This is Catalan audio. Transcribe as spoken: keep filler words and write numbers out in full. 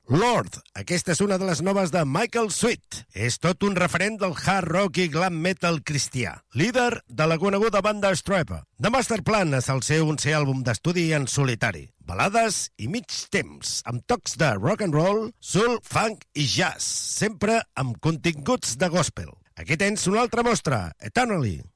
Lord, aquesta és una de les noves de Michael Sweet. És tot un referent del hard rock i glam metal cristià, líder de la coneguda banda Stryper. The Masterplan és el seu onzè àlbum d'estudi en solitari. Balades i mig temps, amb tocs de rock and roll, soul, funk i jazz, sempre amb continguts de gospel. Aquí tens una altra mostra, Eternally.